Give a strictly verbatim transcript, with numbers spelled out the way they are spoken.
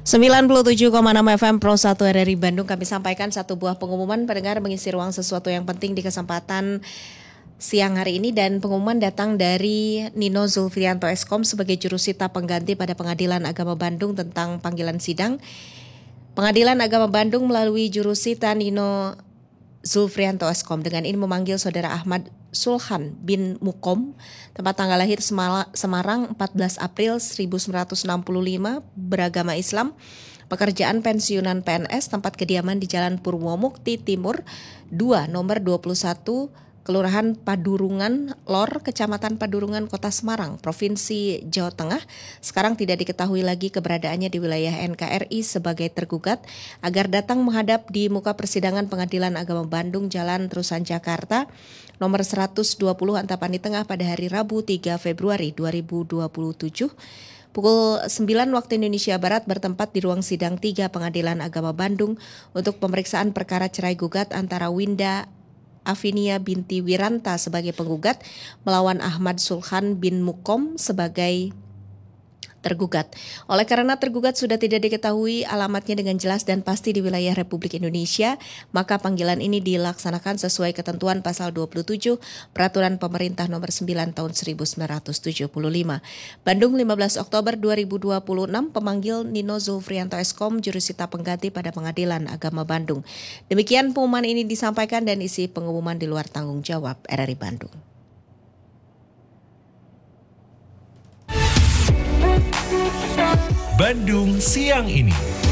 sembilan puluh tujuh koma enam F M Pro satu R R I Bandung, kami sampaikan satu buah pengumuman pendengar mengisi ruang sesuatu yang penting di kesempatan siang hari ini, dan pengumuman datang dari Nino Zulfianto Eskom sebagai jurusita pengganti pada Pengadilan Agama Bandung tentang panggilan sidang. Pengadilan Agama Bandung melalui jurusita Nino Zulfianto Eskom dengan ini memanggil saudara Ahmad Sulhan bin Mukom, tempat tanggal lahir Semarang empat belas April seribu sembilan ratus enam puluh lima, beragama Islam, pekerjaan pensiunan P N S, tempat kediaman di Jalan Purwomukti Timur dua nomor dua puluh satu, Kelurahan Padurungan Lor, Kecamatan Padurungan, Kota Semarang, Provinsi Jawa Tengah. Sekarang tidak diketahui lagi keberadaannya di wilayah N K R I sebagai tergugat, agar datang menghadap di muka persidangan Pengadilan Agama Bandung, Jalan Terusan Jakarta, nomor seratus dua puluh Antapani Tengah pada hari Rabu tiga Februari dua ribu dua puluh tujuh. Pukul sembilan waktu Indonesia Barat, bertempat di ruang sidang tiga Pengadilan Agama Bandung untuk pemeriksaan perkara cerai gugat antara Winda Afinia binti Wiranta sebagai penggugat melawan Ahmad Sulhan bin Mukom sebagai tergugat. Oleh karena tergugat sudah tidak diketahui alamatnya dengan jelas dan pasti di wilayah Republik Indonesia, maka panggilan ini dilaksanakan sesuai ketentuan pasal dua puluh tujuh Peraturan Pemerintah Nomor sembilan Tahun seribu sembilan ratus tujuh puluh lima. Bandung, lima belas Oktober dua ribu dua puluh enam, pemanggil Nino Zulfianto Eskom, jurusita pengganti pada Pengadilan Agama Bandung. Demikian pengumuman ini disampaikan dan isi pengumuman di luar tanggung jawab R R I Bandung. Bandung siang ini.